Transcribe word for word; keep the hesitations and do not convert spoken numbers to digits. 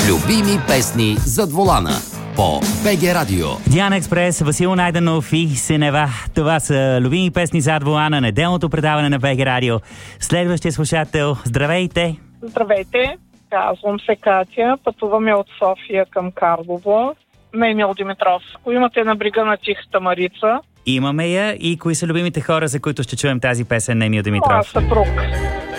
Любими песни зад волана по БГ Радио. Диана Експрес, Васил Найденов и Синева. Това са любими песни зад волана, неделното предаване на БГ Радио. Следващия слушател, здравейте! Здравейте, казвам се Катя, пътуваме от София към Карлово. На Емил Димитров. Ако имате на брега на Тихата Марица. Имаме я. И кои са любимите хора, за които ще чуем тази песен на Емил Димитров? Моя съпруг.